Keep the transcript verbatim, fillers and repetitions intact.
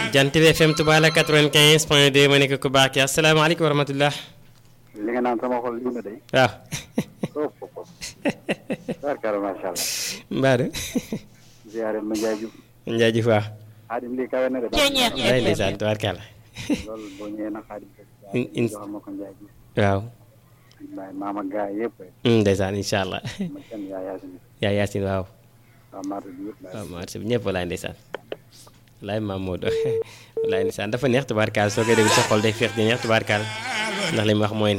Jant bi F M Touba la quatre-vingt-quinze point deux ma nekk ku baax ki asalaamaaleykum wa rahmatullah. li nga naan sama xol lii na day. waaw. foofu foofu. barkala macha allah. Mbadou. ziare ma Ndiaye Diouf. Ndiaye Diouf waaw. Xaadim lii kawe na de. lay ndeysaan tubaarkàlla. loolu boo ñëwee nag Xaadim. in joxal ma ko Ndiaye Diouf. waaw. Baye maama gaay yëpp. ndeysaan incha allah. ma kenn yaa Yaasin. yaa Yaasin waaw. waaw marché bi yëpp. waaw marché bi ñëpp laay ndeysaan. laay maam Modou laay ndeysaan dafa neex tubaarkàlla soo koy déglu sa xol day feex di neex tubaarkàlla ndax li mu wax mooy